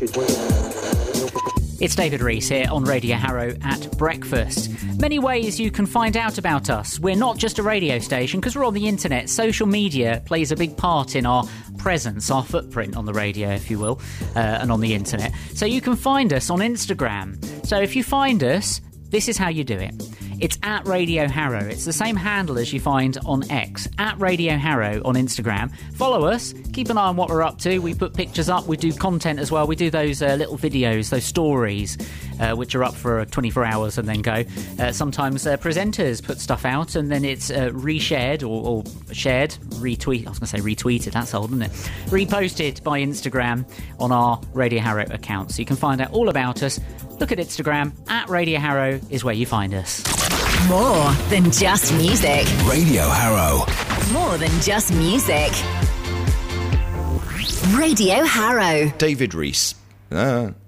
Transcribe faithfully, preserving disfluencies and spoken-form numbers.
It's David Rees here on Radio Harrow at breakfast. Many ways you can find out about us. We're not just a radio station because we're on the internet. Social media plays a big part in our presence, our footprint on the radio, if you will, uh, and on the internet. So you can find us on Instagram. So if you find us, this is how you do it. It's at Radio Harrow. It's the same handle as you find on X, at Radio Harrow on Instagram. Follow us. Keep an eye on what we're up to. We put pictures up. We do content as well. We do those uh, little videos, those stories, uh, which are up for twenty-four hours and then go. Uh, sometimes uh, presenters put stuff out and then it's uh, reshared or, or shared, retweet. I was going to say retweeted. That's old, isn't it? Reposted by Instagram on our Radio Harrow account. So you can find out all about us. Look at Instagram. At Radio Harrow is where you find us. More than just music. Radio Harrow. More than just music. Radio Harrow. David Rees. Ah.